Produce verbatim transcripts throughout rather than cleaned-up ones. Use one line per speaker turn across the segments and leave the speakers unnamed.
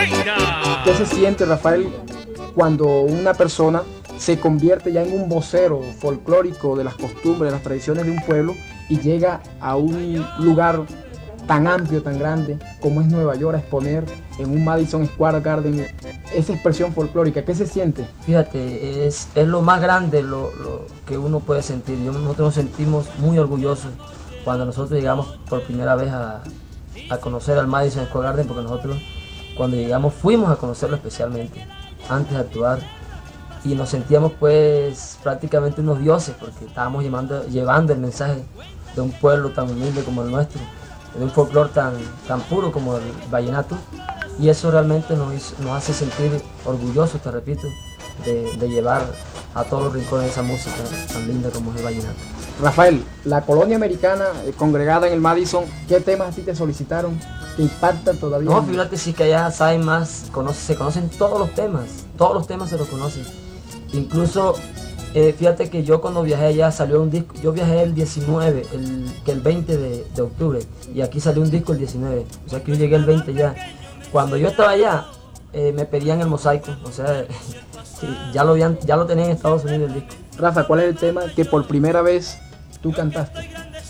¿Qué se siente, Rafael, cuando una persona se convierte ya en un vocero folclórico de las costumbres, de las tradiciones de un pueblo y llega a un lugar tan amplio, tan grande como es Nueva York, a exponer en un Madison Square Garden esa expresión folclórica? ¿Qué se siente?
Fíjate, es, es lo más grande lo, lo que uno puede sentir. Yo, nosotros nos sentimos muy orgullosos cuando nosotros llegamos por primera vez a, a conocer al Madison Square Garden, porque nosotros cuando llegamos fuimos a conocerlo especialmente antes de actuar y nos sentíamos pues prácticamente unos dioses, porque estábamos llevando, llevando el mensaje de un pueblo tan humilde como el nuestro, de un folclore tan, tan puro como el vallenato, y eso realmente nos, hizo, nos hace sentir orgullosos, te repito, de, de llevar a todos los rincones esa música tan linda como es el vallenato.
Rafael, la colonia americana eh, congregada en el Madison, ¿qué temas a ti te solicitaron que impactan todavía?
No, fíjate, sí que allá saben más, conoce, se conocen todos los temas, todos los temas se los conocen. Incluso, eh, fíjate que yo cuando viajé allá salió un disco, yo viajé el diecinueve, el, que el veinte de, de octubre, y aquí salió un disco el diecinueve, o sea que yo llegué el veinte ya. Cuando yo estaba allá, eh, me pedían el mosaico, o sea, ya lo, habían, ya lo tenían en Estados Unidos el disco.
Rafa, ¿cuál es el tema que por primera vez tú cantaste?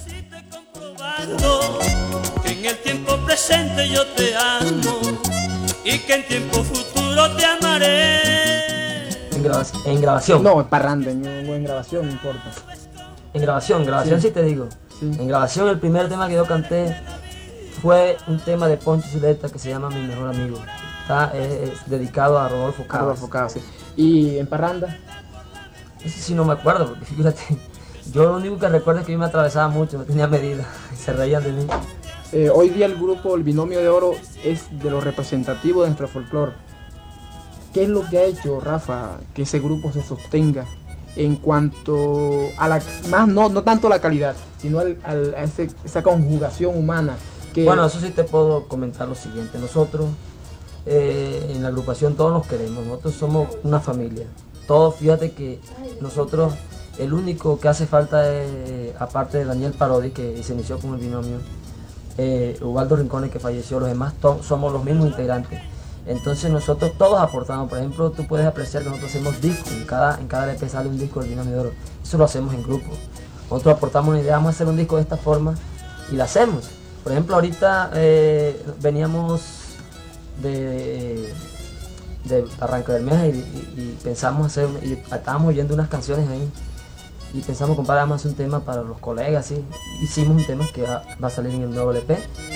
Que en el tiempo presente yo te amo y que en tiempo futuro te amaré.
En, grabación, en grabación.
No, en parranda, en, en grabación, no importa.
En grabación, en grabación sí, sí te digo. Sí. En grabación el primer tema que yo canté fue un tema de Poncho Zuleta que se llama Mi Mejor Amigo. Está es, es dedicado a Rodolfo Cabas.
Rodolfo Cabas, sí. ¿Y en parranda?
Eso sí no me acuerdo, porque fíjate, yo lo único que recuerdo es que yo me atravesaba mucho, no tenía medida, y se reían de mí.
Eh, hoy día el grupo El Binomio de Oro es de los representativos de nuestro folclore. ¿Qué es lo que ha hecho, Rafa, que ese grupo se sostenga en cuanto a la, más no, no tanto a la calidad, sino al, al, a ese, esa conjugación humana? Que...
Bueno, eso sí te puedo comentar lo siguiente. Nosotros eh, en la agrupación todos nos queremos, nosotros somos una familia. Todos, fíjate que nosotros, el único que hace falta es, aparte de Daniel Parodi, que se inició con el binomio, eh, Ubaldo Rincones, que falleció, los demás somos los mismos integrantes. Entonces nosotros todos aportamos. Por ejemplo, tú puedes apreciar que nosotros hacemos discos, en cada, en cada L P sale un disco del Binomio de Oro. Eso lo hacemos en grupo. Nosotros aportamos una idea, vamos a hacer un disco de esta forma y lo hacemos. Por ejemplo, ahorita eh, veníamos de, de Barranca Bermeja y, y, y pensamos hacer, y estábamos oyendo unas canciones ahí y pensamos, compadre, vamos a hacer un tema para los colegas, ¿sí? Hicimos un tema que va, va a salir en el nuevo L P